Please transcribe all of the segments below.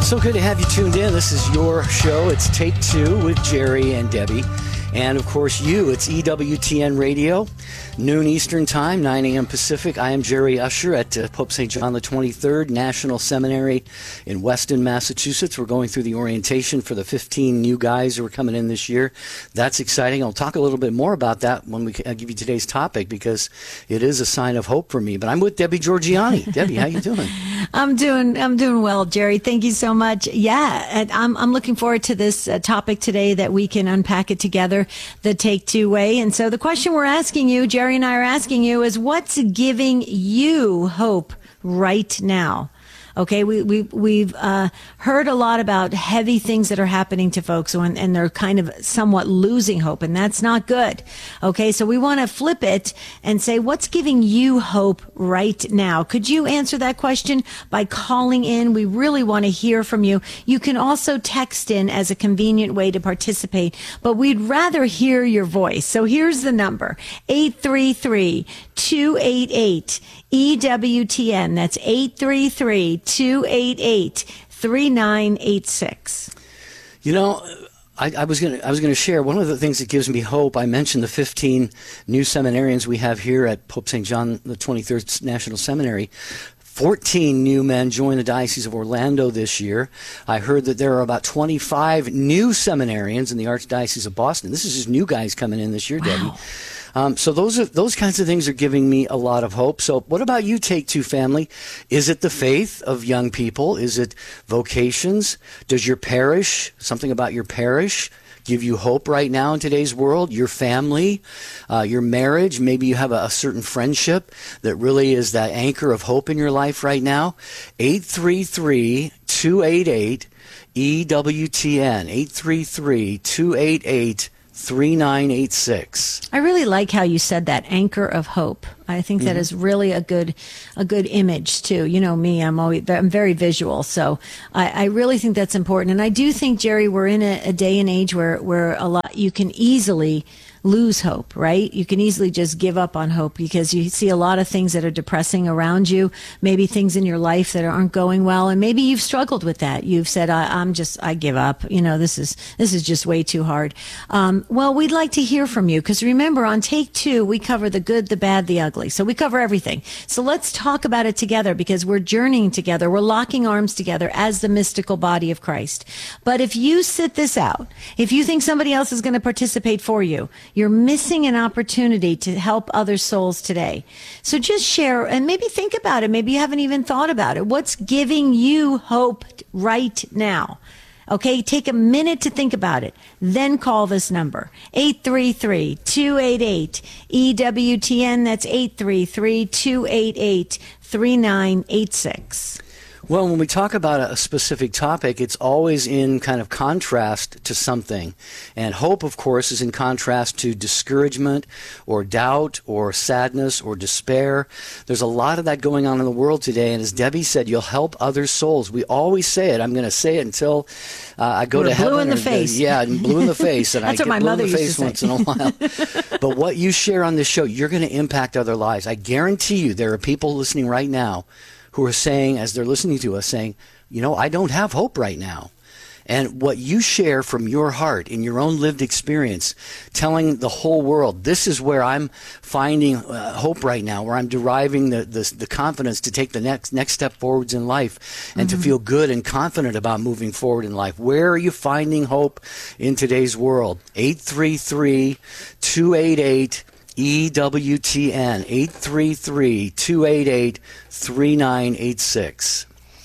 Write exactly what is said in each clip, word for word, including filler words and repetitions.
So good to have you tuned in. This is your show. It's Take Two with Jerry and Debbie. And, of course, you. It's E W T N Radio, noon Eastern Time, nine a.m. Pacific. I am Jerry Usher at uh, Pope Saint John the twenty-third National Seminary in Weston, Massachusetts. We're going through the orientation for the fifteen new guys who are coming in this year. That's exciting. I'll talk a little bit more about that when we I give you today's topic, because it is a sign of hope for me. But I'm with Debbie Georgiani. Debbie, how you doing? I'm doing I'm doing well, Jerry. Thank you so much. Yeah, and I'm I'm looking forward to this uh, topic today, that we can unpack it together the Take Two way. And so the question we're asking you, Jerry and I are asking you, is what's giving you hope right now? Okay, we, we, we've uh, heard a lot about heavy things that are happening to folks, and, and they're kind of somewhat losing hope, and that's not good. Okay, so we want to flip it and say, what's giving you hope right now? Could you answer that question by calling in? We really want to hear from you. You can also text in as a convenient way to participate, but we'd rather hear your voice. So here's the number, eight three three, two eight eight, E W T N. That's eight three three, two eight eight, three nine eight six. You know, I, I was going to I was going to share one of the things that gives me hope. I mentioned the fifteen new seminarians we have here at Pope Saint John the twenty-third National Seminary. fourteen new men joined the Diocese of Orlando this year. I heard that there are about twenty-five new seminarians in the Archdiocese of Boston. This is just new guys coming in this year, Wow. Debbie. Um, so those are those kinds of things are giving me a lot of hope. So what about you, Take Two family? Is it the faith of young people? Is it vocations? Does your parish, something about your parish, give you hope right now in today's world? Your family, uh, your marriage, maybe you have a, a certain friendship that really is that anchor of hope in your life right now. eight three three, two eight eight, E W T N, eight three three, two eight eight, three nine eight six. I really like how you said that, anchor of hope. I think that mm-hmm. is really a good, a good image too. You know me, I'm always, I'm very visual. So I, I really think that's important. And I do think, Jerry, we're in a, a day and age where, where a lot, you can easily lose hope, right? You can easily just give up on hope, because you see a lot of things that are depressing around you, maybe things in your life that aren't going well. And maybe you've struggled with that. You've said, I, I'm just, I give up. You know, this is, this is just way too hard. Um, well, we'd like to hear from you, because remember, on Take Two, we cover the good, the bad, the ugly. So we cover everything. So let's talk about it together, because we're journeying together. We're locking arms together as the mystical body of Christ. But if you sit this out, if you think somebody else is going to participate for you, you're missing an opportunity to help other souls today. So just share, and maybe think about it. Maybe you haven't even thought about it. What's giving you hope right now? Okay, take a minute to think about it. Then call this number, eight three three, two eight eight, E W T N. That's eight three three, two eight eight, three nine eight six. Well, when we talk about a specific topic, it's always in kind of contrast to something. And hope, of course, is in contrast to discouragement or doubt or sadness or despair. There's a lot of that going on in the world today. And as Debbie said, you'll help other souls. We always say it. I'm going to say it until uh, I go We're to heaven. Blue in the or, face. Yeah, and blue in the face. And That's I what my get blue mother in the used face to say. once in a while. But what you share on this show, you're going to impact other lives. I guarantee you there are people listening right now who are saying, as they're listening to us, saying, you know, I don't have hope right now. And what you share from your heart in your own lived experience, telling the whole world, this is where I'm finding uh, hope right now, where I'm deriving the, the the confidence to take the next next step forwards in life, and mm-hmm. to feel good and confident about moving forward in life. Where are you finding hope in today's world? eight three three, two eight eight, E W T N, eight three three, two eight eight, three nine eight six.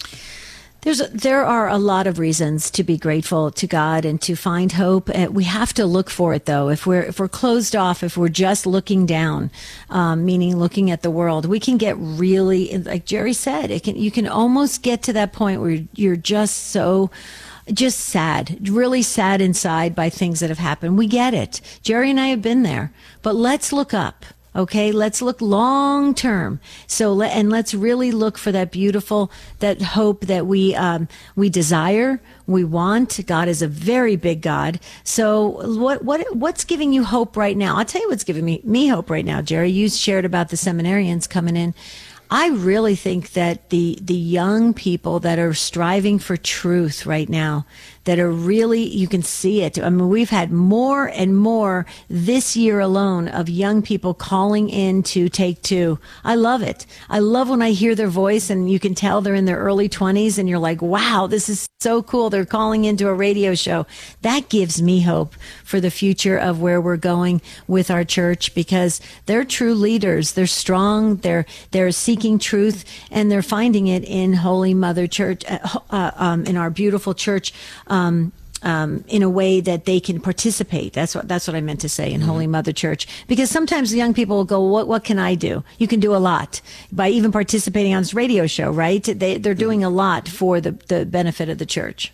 There's a, there are a lot of reasons to be grateful to God and to find hope. Uh, we have to look for it, though. If we're if we're closed off, if we're just looking down, um, meaning looking at the world, we can get really, like Jerry said, it can you can almost get to that point where you're just so. Just sad, really sad inside by things that have happened. We get it. Jerry and I have been there. But let's look up. Okay, let's look long term. So, let, and let's really look for that beautiful, that hope that we um, we desire, we want. God is a very big God. So, what what what's giving you hope right now? I'll tell you what's giving me me hope right now, Jerry. You shared about the seminarians coming in. I really think that the the young people that are striving for truth right now, that are really, you can see it. I mean, we've had more and more this year alone of young people calling in to Take Two. I love it. I love when I hear their voice and you can tell they're in their early twenties and you're like, wow, this is so cool. They're calling into a radio show. That gives me hope for the future of where we're going with our church, because they're true leaders. They're strong. They're, they're seeking truth, and they're finding it in Holy Mother Church, uh, uh, um, in our beautiful church. Um, um, in a way that they can participate. That's what that's what I meant to say in mm-hmm. Holy Mother Church. Because sometimes the young people will go, "What what can I do?" You can do a lot by even participating on this radio show, right? They they're doing a lot for the the benefit of the church.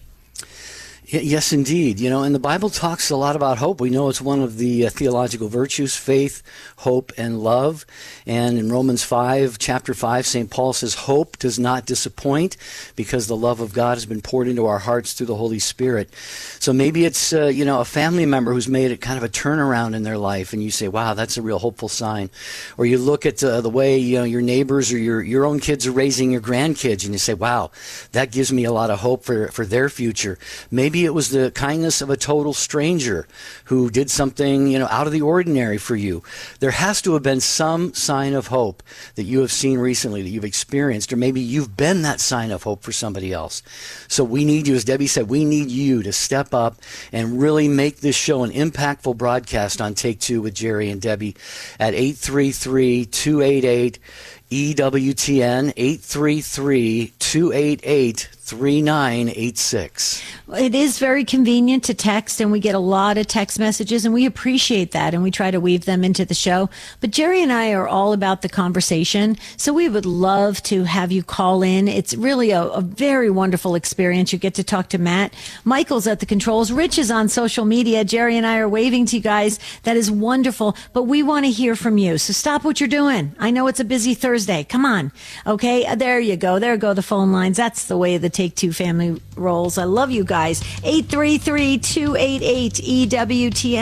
Yes, indeed. You know, and the Bible talks a lot about hope. We know it's one of the uh, theological virtues: faith, hope, and love. And in Romans five, chapter five, Saint Paul says, hope does not disappoint, because the love of God has been poured into our hearts through the Holy Spirit. So maybe it's, uh, you know, a family member who's made it kind of a turnaround in their life, and you say, wow, that's a real hopeful sign. Or you look at uh, the way, you know, your neighbors or your, your own kids are raising your grandkids, and you say, wow, that gives me a lot of hope for, for their future. Maybe it was the kindness of a total stranger who did something, you know, out of the ordinary for you. There has to have been some sign of hope that you have seen recently, that you've experienced, or maybe you've been that sign of hope for somebody else. So we need you, as Debbie said, we need you to step up and really make this show an impactful broadcast on Take Two with Jerry and Debbie at eight three three, two eight eight, E W T N, eight three three, two eight eight, three nine eight six. It is very convenient to text, and we get a lot of text messages, and we appreciate that, and we try to weave them into the show. But Jerry and I are all about the conversation, so we would love to have you call in. It's really a, a very wonderful experience. You get to talk to Matt. Michael's at the controls. Rich is on social media. Jerry and I are waving to you guys. That is wonderful, but we want to hear from you. So stop what you're doing. I know it's a busy Thursday. Come on. Okay, there you go. There go the phone lines. That's the way the Take Two family rolls. I love you guys. eight three three, two eight eight, E W T N.